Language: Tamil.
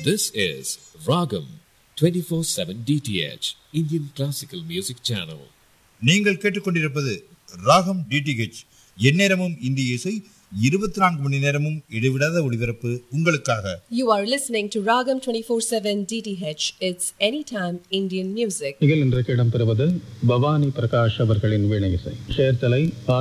This is Ragam 24/7 DTH Indian Classical Music Channel. நீங்கள் கேட்டுக்கொண்டிருப்பது ராகம் டிடிஹெச், எந்நேரமும் இந்திய இசை, 24 மணி நேரமும் இடைவிடாத ஒளிபரப்பு உங்களுக்காக. You are listening to Ragam 24/7 DTH. It's anytime Indian music. இன்றைக்கு இடம்பெறுவது பவானி பிரகாஷ் அவர்களின் வீணை இசை. சேர்த்தலை